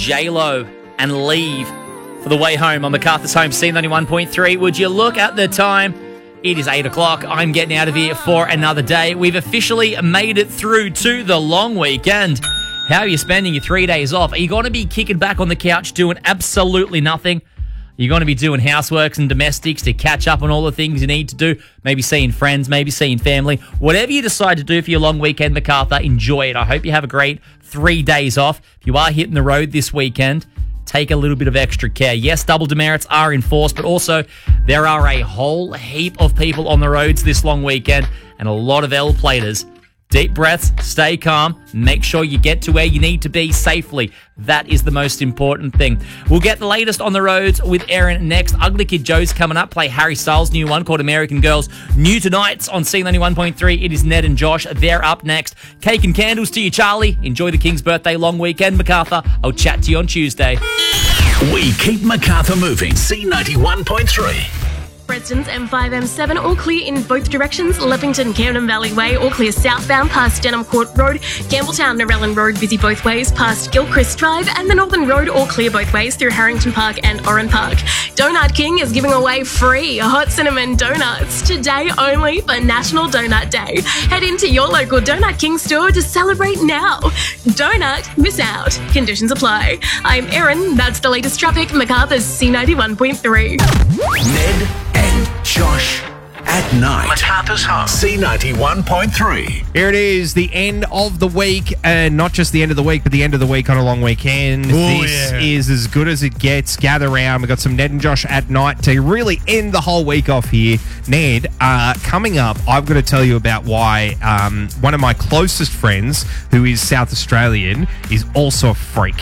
J-Lo and Leave for the way home on MacArthur's Home, C91.3. Would you look at the time? It is 8 o'clock. I'm getting out of here for another day. We've officially made it through to the long weekend. How are you spending your 3 days off? Are you going to be kicking back on the couch doing absolutely nothing? You're going to be doing houseworks and domestics to catch up on all the things you need to do. Maybe seeing friends, maybe seeing family. Whatever you decide to do for your long weekend, MacArthur, enjoy it. I hope you have a great 3 days off. If you are hitting the road this weekend, take a little bit of extra care. Yes, double demerits are enforced, but also there are a whole heap of people on the roads this long weekend and a lot of L-platers. Deep breaths, stay calm, make sure you get to where you need to be safely. That is the most important thing. We'll get the latest on the roads with Erin next. Ugly Kid Joe's coming up. Play Harry Styles' new one called American Girls. New tonight on C91.3. It is Ned and Josh. They're up next. Cake and candles to you, Charlie. Enjoy the King's birthday long weekend, MacArthur. I'll chat to you on Tuesday. We keep MacArthur moving. C91.3. Preston's M5, M7, all clear in both directions. Leppington, Camden Valley Way, all clear southbound past Denham Court Road. Campbelltown, Narellan Road, busy both ways past Gilchrist Drive. And the Northern Road, all clear both ways through Harrington Park and Oran Park. Donut King is giving away free hot cinnamon donuts today only for National Donut Day. Head into your local Donut King store to celebrate now. Don't miss out. Conditions apply. I'm Erin. That's the latest traffic. MacArthur's C91.3. Ned and Josh at night. MacArthur's Home. C91.3. Here it is, the end of the week, and not just the end of the week, but the end of the week on a long weekend. This is as good as it gets. Gather around. We've got some Ned and Josh at night to really end the whole week off here. Ned, coming up, I've got to tell you about why one of my closest friends, who is South Australian, is also a freak.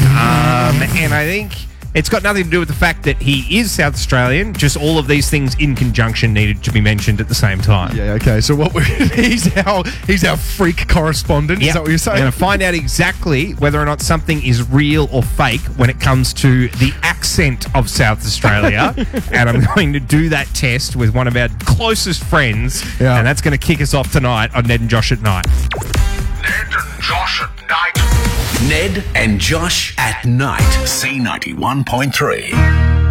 And I think it's got nothing to do with the fact that he is South Australian, just all of these things in conjunction needed to be mentioned at the same time. Yeah, okay. So he's our freak correspondent. Yep. Is that what you're saying? I'm going to find out exactly whether or not something is real or fake when it comes to the accent of South Australia. And I'm going to do that test with one of our closest friends. Yeah. And that's going to kick us off tonight on Ned and Josh at Night. Ned and Josh at night. Ned and Josh at night. C91.3.